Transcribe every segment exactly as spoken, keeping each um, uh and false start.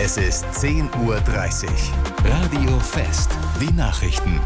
Es ist zehn Uhr dreißig. Radio Fest. Die Nachrichten.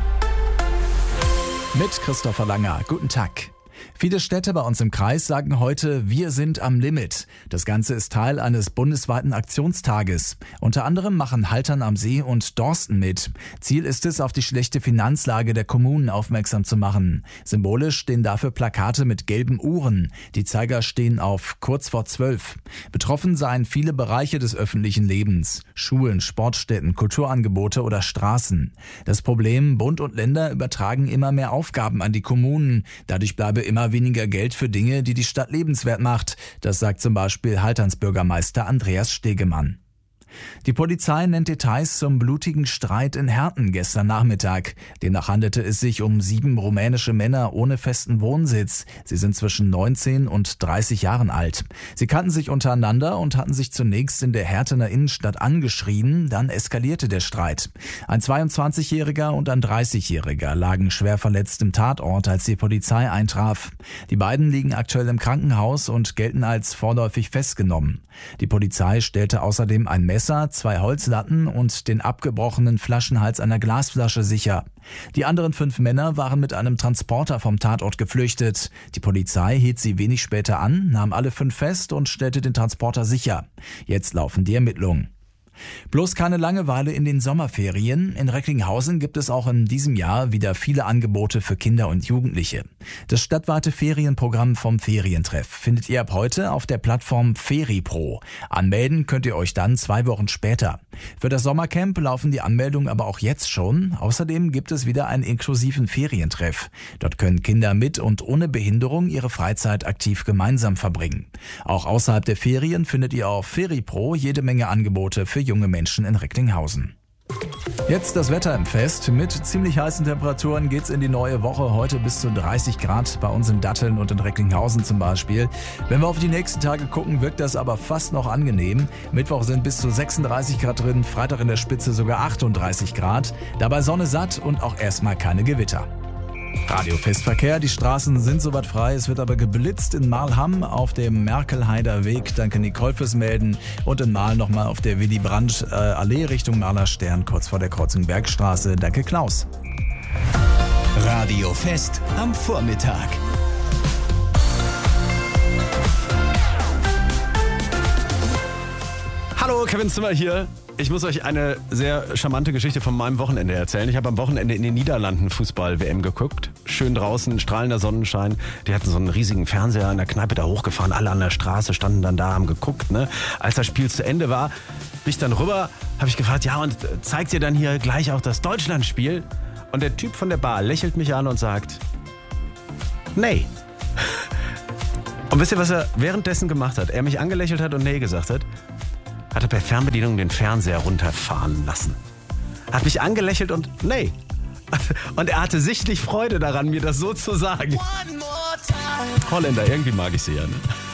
Mit Christopher Langer. Guten Tag. Viele Städte bei uns im Kreis sagen heute, wir sind am Limit. Das Ganze ist Teil eines bundesweiten Aktionstages. Unter anderem machen Haltern am See und Dorsten mit. Ziel ist es, auf die schlechte Finanzlage der Kommunen aufmerksam zu machen. Symbolisch stehen dafür Plakate mit gelben Uhren. Die Zeiger stehen auf kurz vor zwölf. Betroffen seien viele Bereiche des öffentlichen Lebens. Schulen, Sportstätten, Kulturangebote oder Straßen. Das Problem, Bund und Länder übertragen immer mehr Aufgaben an die Kommunen. Dadurch bleibe immer weniger Geld für Dinge, die die Stadt lebenswert macht. Das sagt zum Beispiel Halterns Bürgermeister Andreas Stegemann. Die Polizei nennt Details zum blutigen Streit in Herten gestern Nachmittag. Demnach handelte es sich um sieben rumänische Männer ohne festen Wohnsitz. Sie sind zwischen neunzehn und dreißig Jahren alt. Sie kannten sich untereinander und hatten sich zunächst in der Hertener Innenstadt angeschrien, dann eskalierte der Streit. Ein zweiundzwanzigjähriger und ein dreißigjähriger lagen schwer verletzt im Tatort, als die Polizei eintraf. Die beiden liegen aktuell im Krankenhaus und gelten als vorläufig festgenommen. Die Polizei stellte außerdem ein Messer, zwei Holzlatten und den abgebrochenen Flaschenhals einer Glasflasche sicher. Die anderen fünf Männer waren mit einem Transporter vom Tatort geflüchtet. Die Polizei hielt sie wenig später an, nahm alle fünf fest und stellte den Transporter sicher. Jetzt laufen die Ermittlungen. Bloß keine Langeweile in den Sommerferien. In Recklinghausen gibt es auch in diesem Jahr wieder viele Angebote für Kinder und Jugendliche. Das stadtweite Ferienprogramm vom Ferientreff findet ihr ab heute auf der Plattform FeriPro. Anmelden könnt ihr euch dann zwei Wochen später. Für das Sommercamp laufen die Anmeldungen aber auch jetzt schon. Außerdem gibt es wieder einen inklusiven Ferientreff. Dort können Kinder mit und ohne Behinderung ihre Freizeit aktiv gemeinsam verbringen. Auch außerhalb der Ferien findet ihr auf FeriPro jede Menge Angebote für junge Menschen in Recklinghausen. Jetzt das Wetter im Fest. Mit ziemlich heißen Temperaturen geht's in die neue Woche. Heute bis zu dreißig Grad bei uns in Datteln und in Recklinghausen zum Beispiel. Wenn wir auf die nächsten Tage gucken, wirkt das aber fast noch angenehm. Mittwoch sind bis zu sechsunddreißig Grad drin, Freitag in der Spitze sogar achtunddreißig Grad. Dabei Sonne satt und auch erstmal keine Gewitter. Radio Festverkehr, die Straßen sind soweit frei, es wird aber geblitzt in Marlham auf dem Merkelheider Weg, danke Nicole fürs Melden, und in Marl nochmal auf der Willy Brandt äh, Allee Richtung Marler Stern, kurz vor der Kreuzung Bergstraße, danke Klaus. Radio Fest am Vormittag. Hallo, Kevin Zimmer hier. Ich muss euch eine sehr charmante Geschichte von meinem Wochenende erzählen. Ich habe am Wochenende in den Niederlanden Fußball-W M geguckt. Schön draußen, strahlender Sonnenschein. Die hatten so einen riesigen Fernseher in der Kneipe da hochgefahren. Alle an der Straße standen dann da, haben geguckt. Ne? Als das Spiel zu Ende war, bin ich dann rüber, habe ich gefragt, ja, und zeigt ihr dann hier gleich auch das Deutschlandspiel? Und der Typ von der Bar lächelt mich an und sagt, nee. Und wisst ihr, was er währenddessen gemacht hat? Er mich angelächelt hat und nee gesagt hat. Hat er per Fernbedienung den Fernseher runterfahren lassen. Hat mich angelächelt und nee. Und er hatte sichtlich Freude daran, mir das so zu sagen. Holländer, irgendwie mag ich sie ja. Ne?